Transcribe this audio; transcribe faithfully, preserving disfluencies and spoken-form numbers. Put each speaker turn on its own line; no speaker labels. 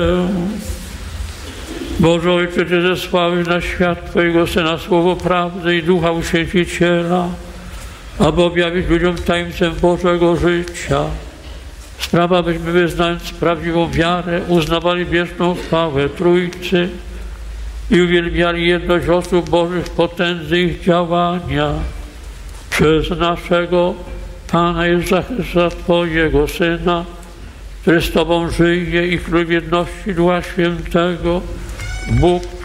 Boże Ojcze, Ty zesłałeś na świat Twojego Syna słowo prawdy i Ducha Uświęciciela, aby objawić ludziom tajemnicę Bożego życia. Sprawa, byśmy wyznając prawdziwą wiarę, uznawali wieczną chwałę Trójcy i uwielbiali jedność osób Bożych w potędze ich działania. Przez naszego Pana Jezusa Chrystusa, Twojego Syna, który z Tobą żyje i króluje w jedności Ducha Świętego, Bóg